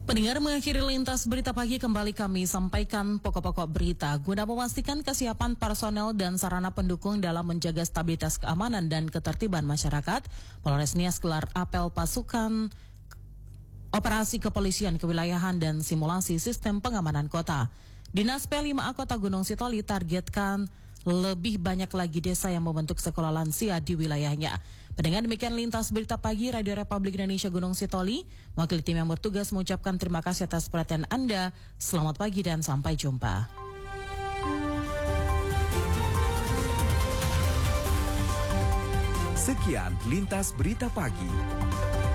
Pendengar, mengakhiri lintas berita pagi, kembali kami sampaikan pokok-pokok berita. Guna memastikan kesiapan personel dan sarana pendukung dalam menjaga stabilitas keamanan dan ketertiban masyarakat, Polres Nias gelar apel pasukan operasi kepolisian kewilayahan dan simulasi sistem pengamanan kota. Dinas P5A Kota Gunung Sitoli targetkan lebih banyak lagi desa yang membentuk sekolah lansia di wilayahnya. Pendengar, demikian lintas berita pagi Radio Republik Indonesia Gunung Sitoli. Wakil tim yang bertugas mengucapkan terima kasih atas perhatian Anda. Selamat pagi dan sampai jumpa. Sekian lintas berita pagi.